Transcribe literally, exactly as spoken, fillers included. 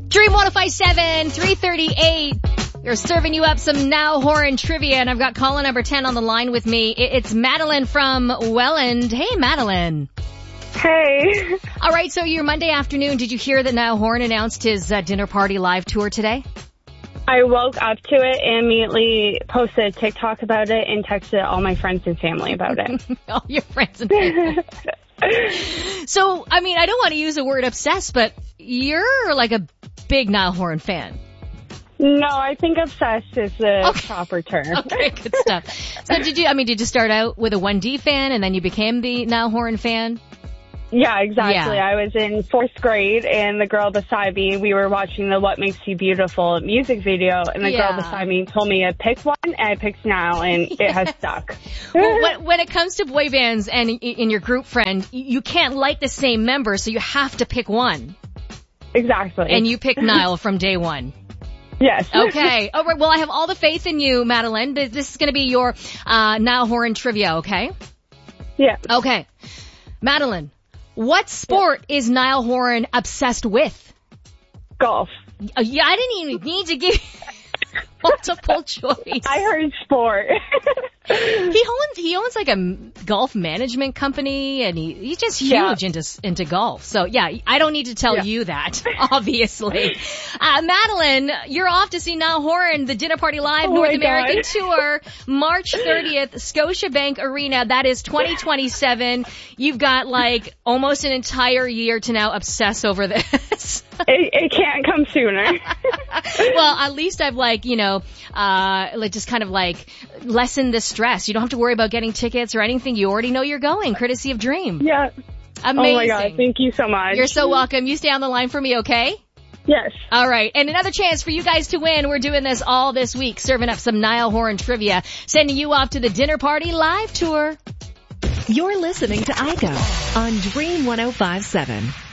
Dream one oh five seven, three thirty-eight. You're serving you up some Now Horan trivia, and I've got caller number ten on the line with me. It's Madeline from Welland. Hey, Madeline. Hey. All right, so your Monday afternoon, did you hear that Now Horan announced his uh, Dinner Party Live tour today? I woke up to it and immediately posted a TikTok about it and texted all my friends and family about it. All your friends and family. So, I mean, I don't want to use the word obsessed, but you're like a big Now Horan fan. No, I think obsessed is the Okay. proper term. Okay, good stuff. So did you, I mean, did you start out with a one D fan and then you became the Now Horan fan? Yeah, exactly. Yeah. I was in fourth grade, and the girl beside me, we were watching the What Makes You Beautiful music video, and the Yeah. girl beside me told me to pick one, and I picked Now, and it has stuck. Well, when, when it comes to boy bands and in, in your group friend, you, you can't like the same member, so you have to pick one. Exactly. And you picked Niall from day one. Yes. Okay. All right. Well, I have all the faith in you, Madeline. This this is going to be your uh, Niall Horan trivia, okay? Yeah. Okay. Madeline, what sport is Niall Horan obsessed with? Golf. Uh, yeah, I didn't even need to give multiple choice. I heard sport. He owns he owns like a m- golf management company, and he he's just huge Yeah. into into golf. So yeah, I don't need to tell Yeah. you that, obviously. Uh, Madeline, you're off to see Niall Horan, the Dinner Party Live Oh North my American God. Tour, March thirtieth, Scotiabank Arena. That is twenty twenty-seven. You've got like almost an entire year to now obsess over this. it, it can't come sooner. Well, at least I've like, you know, uh, like just kind of like lessened the stress. You don't have to worry about getting tickets or anything. You already know you're going, courtesy of Dream. Yeah. Amazing. Oh my God. Thank you so much. You're so welcome. You stay on the line for me, okay? Yes. All right. And another chance for you guys to win. We're doing this all this week, serving up some Niall Horan trivia, sending you off to the Dinner Party Live Tour. You're listening to I G O on Dream one oh five seven.